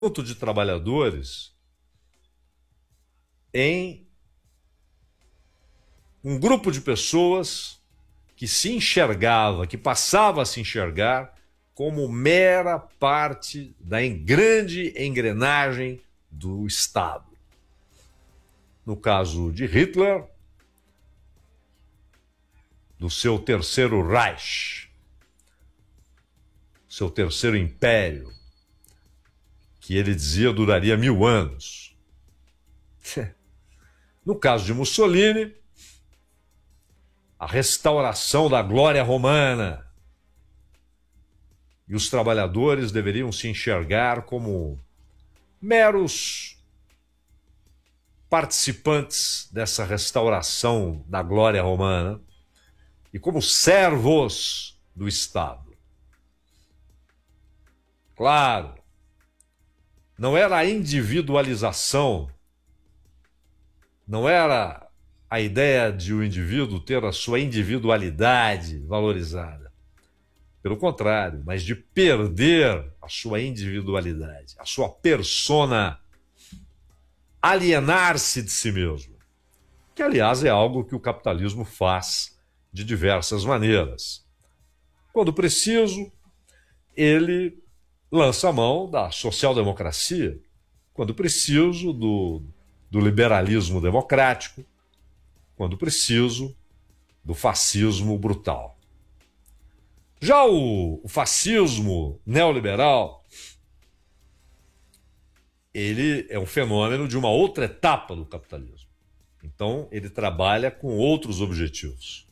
conjunto de trabalhadores em um grupo de pessoas que se enxergava, que passava a se enxergar como mera parte da grande engrenagem do Estado. No caso de Hitler, do seu terceiro Reich, seu terceiro império, que ele dizia duraria 1000 anos. No caso de Mussolini, a restauração da glória romana. E os trabalhadores deveriam se enxergar como meros participantes dessa restauração da glória romana e como servos do Estado. Claro, não era a individualização, não era a ideia de o indivíduo ter a sua individualidade valorizada. Pelo contrário, mas de perder a sua individualidade, a sua persona, alienar-se de si mesmo. Que, aliás, é algo que o capitalismo faz de diversas maneiras. Quando preciso, ele lança a mão da social-democracia. Quando preciso, do liberalismo democrático. Quando preciso, do fascismo brutal. Já o fascismo neoliberal, ele é um fenômeno de uma outra etapa do capitalismo. Então, ele trabalha com outros objetivos.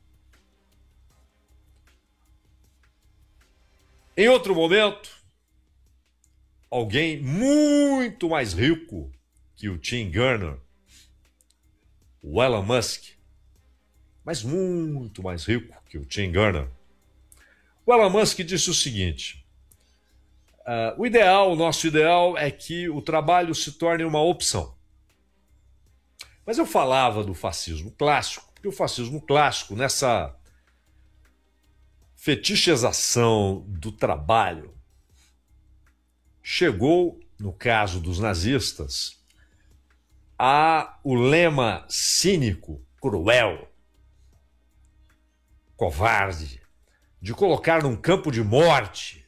Em outro momento, alguém muito mais rico que o Tim Gurner, o Elon Musk, mas muito mais rico que o Tim Gurner, o Elon Musk disse o seguinte: o nosso ideal é que o trabalho se torne uma opção. Mas eu falava do fascismo clássico, porque o fascismo clássico, nessa fetichização do trabalho, chegou, no caso dos nazistas, o lema cínico, cruel, covarde, de colocar num campo de morte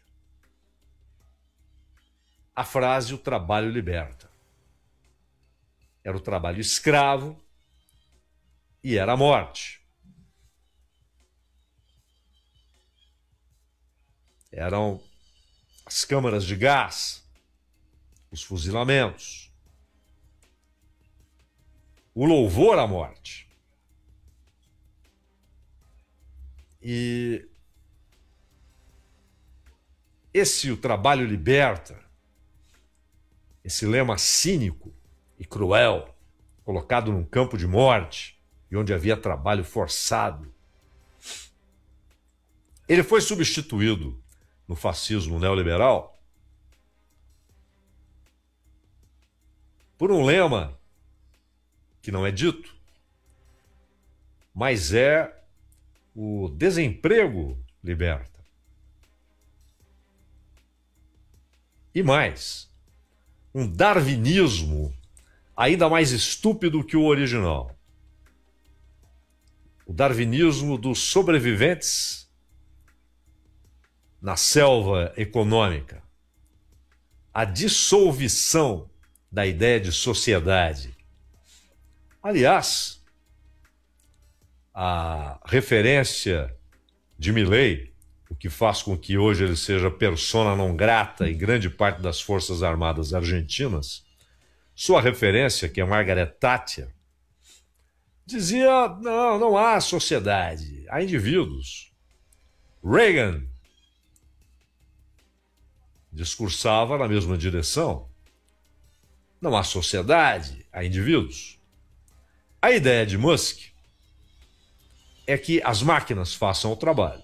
a frase "o trabalho liberta". Era o trabalho escravo e era a morte. Eram as câmaras de gás, os fuzilamentos, o louvor à morte. E o trabalho liberta, esse lema cínico e cruel, colocado num campo de morte e onde havia trabalho forçado, ele foi substituído no fascismo neoliberal por um lema que não é dito, mas é o desemprego liberta. E mais, um darwinismo ainda mais estúpido que o original. O darwinismo dos sobreviventes na selva econômica. A dissolução da ideia de sociedade. Aliás, a referência de Milei, o que faz com que hoje ele seja persona non grata em grande parte das Forças Armadas argentinas, sua referência, que é Margaret Thatcher, dizia: não há sociedade, há indivíduos. Reagan discursava na mesma direção. Não há sociedade, há indivíduos. A ideia de Musk é que as máquinas façam o trabalho.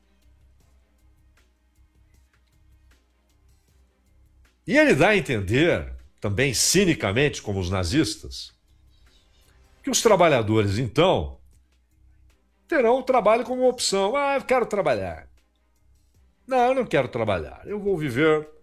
E ele dá a entender, também cinicamente como os nazistas, que os trabalhadores, então, terão o trabalho como opção. Eu quero trabalhar. Não, eu não quero trabalhar. Eu vou viver